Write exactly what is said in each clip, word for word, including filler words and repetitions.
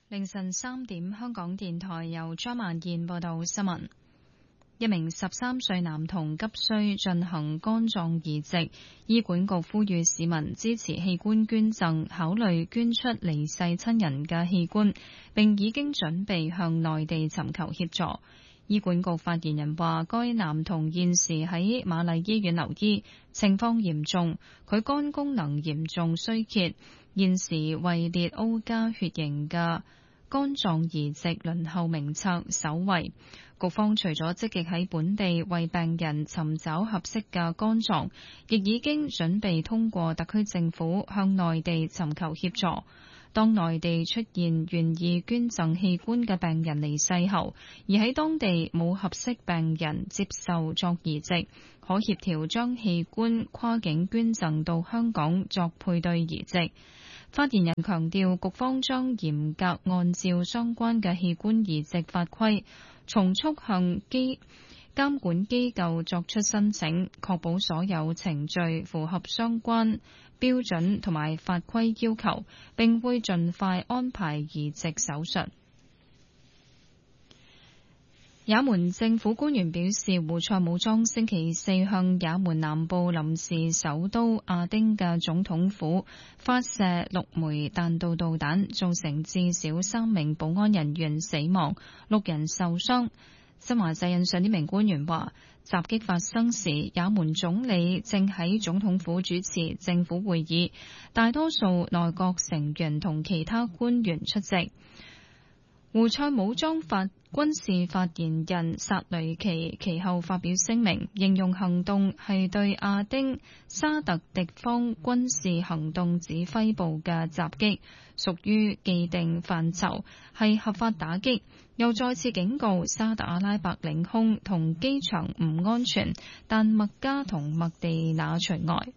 凌晨三點，香港電台由張曼燕報道新聞。一名十三歲男童急需進行肝臟移植，醫管局呼籲市民支持器官捐贈，考慮捐出離世親人嘅器官，並已經準備向內地尋求協助。醫管局發言人話，該男童現時喺瑪麗醫院留醫，情況嚴重，佢肝功能嚴重衰竭，現時位列 O 加血型嘅肝臟移植輪候名冊首位。局方除咗積極喺本地為病人尋找合適嘅肝臟，亦已經準備通過特區政府向內地尋求協助。當內地出現願意捐贈器官嘅病人離世後，而喺當地冇合適病人接受作移植，可協調將器官跨境捐贈到香港作配對移植。發言人強調，局方將嚴格按照相關嘅器官移植法規，從速向機監管機構作出申請，確保所有程序符合相關標準同埋法規要求，並會盡快安排移植手術。也門政府官員表示，胡塞武裝星期四向也門南部臨時首都亞丁嘅總統府發射六枚彈道導彈，造成至少三名保安人員死亡，六人受傷。新華社引述呢名官員話，襲擊發生時，也門總理正喺總統府主持政府會議，大多數內閣成員同其他官員出席。胡塞武裝發軍事發言人薩雷奇其後發表聲明，形容行動係對亞丁沙特敵方軍事行動指揮部嘅襲擊，屬於既定範疇，係合法打擊，又再次警告沙特阿拉伯領空同機場唔安全，但麥加同麥地那除外。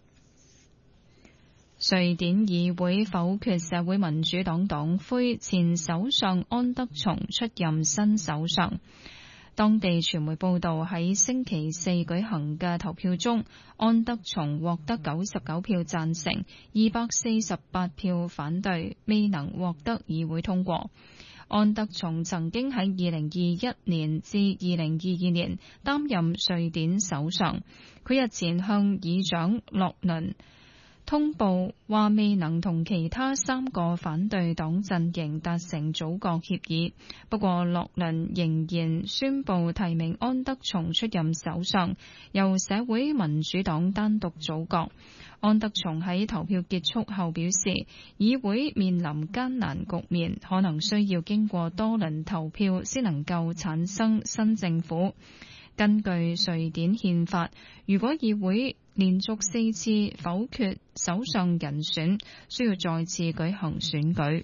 瑞典議會否決社會民主黨黨魁前首相安德松出任新首相。當地傳媒報道，喺星期四舉行嘅投票中，安德松獲得九十九票贊成，二百四十八票反對，未能獲得議會通過。安德松曾經喺二零二一年至二零二二年擔任瑞典首相。佢日前向議長洛倫通報話未能同其他三個反對黨陣營達成組閣協議，不過洛倫仍然宣布提名安德松出任首相，由社會民主黨單獨組閣。安德松喺投票結束後表示，議會面臨艱難局面，可能需要經過多輪投票先能夠產生新政府。根據瑞典憲法，如果議會連續四次否決首相人選，需要再次舉行選舉。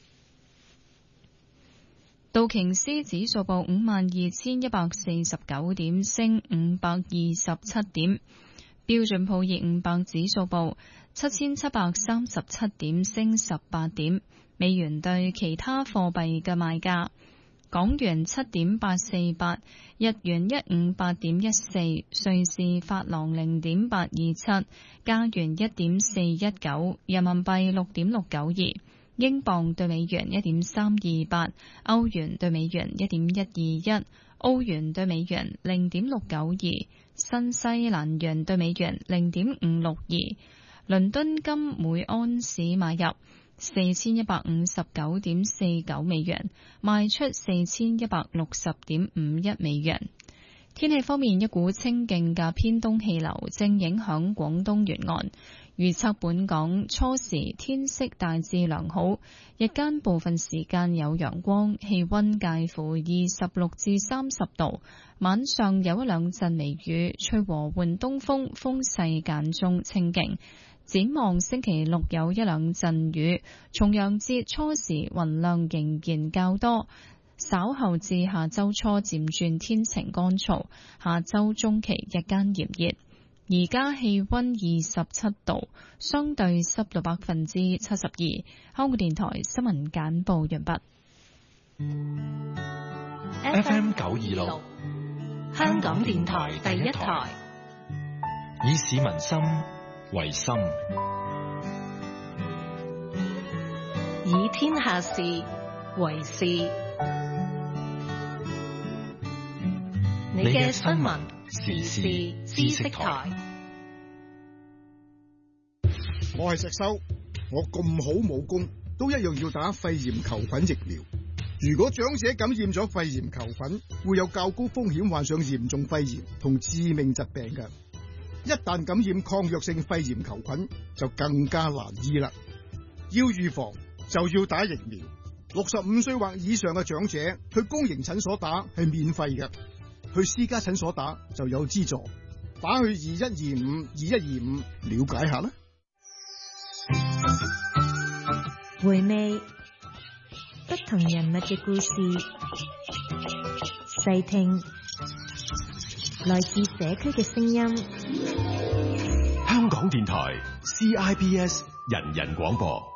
道瓊斯指數報五萬二千一百四十九點，升五百二十七點。標準普爾五百指數報七千七百三十七點，升十八點。美元對其他貨幣嘅賣價：港元七點八四八，日元一五八點一四，瑞士法郎零點八二七，加元一點四一九，人民幣六點六九二，英鎊對美元一點三二八，歐元對美元一點一二一，澳元對美元零點六九二，新西蘭元對美元零點五六二。倫敦金每安士買入四千一百五十九點四九美元，賣出四千一百六十點五一美元。天氣方面，一股清勁嘅偏東氣流正影響廣東沿岸，預測本港初時天色大致良好，日間部分時間有陽光，氣溫介乎二十六至三十度，晚上有一兩陣微雨，吹和緩東風，風勢間中清勁。展望星期六有一兩陣雨，重陽節初時雲量仍然較多，稍後至下周初漸轉天晴乾燥，下周中期日間炎熱。而家氣溫二十七度，相對濕度百分之七十二。香港電台新聞簡報完畢。 F M 九二六，香港電台第一台，以市民心為心， 以天下事為事。你嘅新聞時事知識台。 我係石修，我咁好武功，都一樣要打肺炎球菌疫苗。如果長者感染咗肺炎球菌，會有較高風險患上嚴重肺炎同致命疾病嘅。一旦感染抗藥性肺炎球菌，就更加難醫啦。要預防就要打疫苗。六十五歲或以上嘅長者去公營診所打係免費嘅，去私家診所打就有資助。打去二一二五二一二五了解下啦。 回味不同人物嘅故事，細聽來自社區嘅聲音。 香港電台 C I B S 人人廣播。